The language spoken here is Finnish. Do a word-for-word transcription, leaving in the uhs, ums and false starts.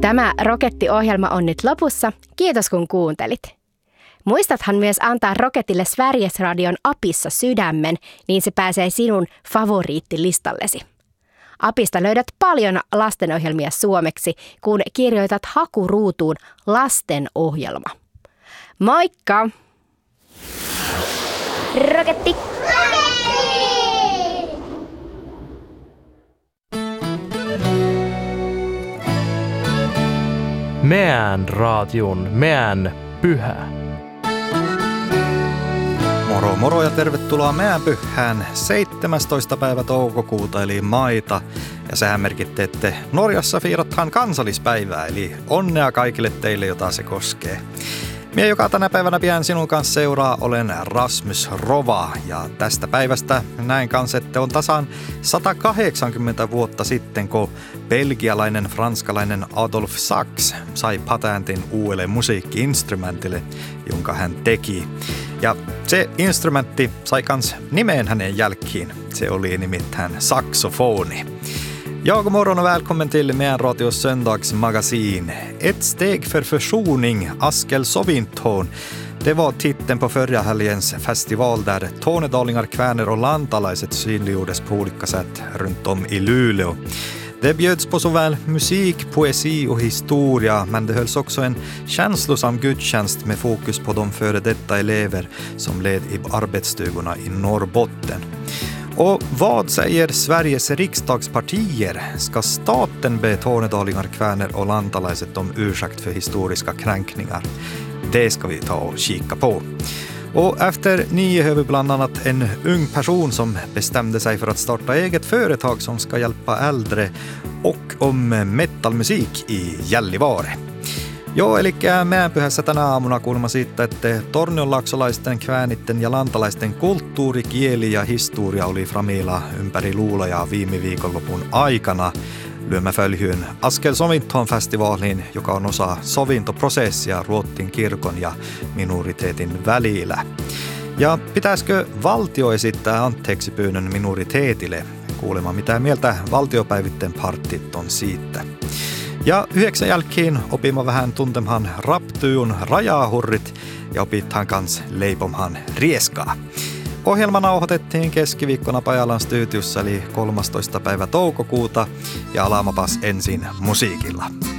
Tämä Roketti-ohjelma on nyt lopussa. Kiitos kun kuuntelit. Muistathan myös antaa Roketille Sveriges Radion apissa sydämen, niin se pääsee sinun favoriittilistallesi. Apista löydät paljon lastenohjelmia suomeksi, kun kirjoitat hakuruutuun lastenohjelma. Moikka! Roketti! Meidän radion, meidän pyhä. Moro moro ja tervetuloa meidän pyhään seitsemästoista päivä toukokuuta eli maita. Ja sehän merkitte, että Norjassa fiirathan kansallispäivää, eli onnea kaikille teille, jota se koskee. Mie joka tänä päivänä pian sinun kanssa seuraa, olen Rasmus Rova ja tästä päivästä näin kanssa, että on tasan sata kahdeksankymmentä vuotta sitten, kun belgialainen franskalainen Adolphe Sax sai patentin uudelle musiikki-instrumentille, jonka hän teki. Ja se instrumentti sai kans nimeen hänen jälkiin. Se oli nimittäin saxofoni. Ja god morgon och välkommen till Meän Radios söndagsmagasin. Ett steg för försoning, Askel Sovinton. Det var titeln på förra helgens festival där tornedalingar, kväner och lantalaiset synliggjordes på olika sätt runt om i Luleå. Det bjöds på såväl musik, poesi och historia, men det hölls också en känslosam gudstjänst med fokus på de före detta elever som led i arbetsstugorna i Norrbotten. Och vad säger Sveriges riksdagspartier? Ska staten be tornedalingar, kväner och lantalaiset om ursäkt för historiska kränkningar? Det ska vi ta och kika på. Och efter nio hör vi bland annat en ung person som bestämde sig för att starta eget företag som ska hjälpa äldre och om metalmusik i Gällivare. Joo, eli meidän pyhässä tänä aamuna kuulemma siitä, että tornionlaaksolaisten, kväänitten ja lantalaisten kulttuuri, kieli ja historia oli framilla ympäri Luulajaa viime viikonlopun aikana. Lyömme följyyn Askel Sovinton-festivaalin, joka on osa sovintoprosessia Ruotsin kirkon ja minoriteetin välillä. Ja pitäisikö valtio esittää anteeksi pyynnön minoriteetille? Kuulemma mitä mieltä valtiopäivitten partit on siitä. Ja yhdeksän jälkeen opimme vähän tuntemhan raptyyn rajahurrit ja opithan kans leipomhan rieskaa. Ohjelma nauhoitettiin keskiviikkona Pajalan studiossa eli kolmastoista päivä toukokuuta ja alaamapas ensin musiikilla.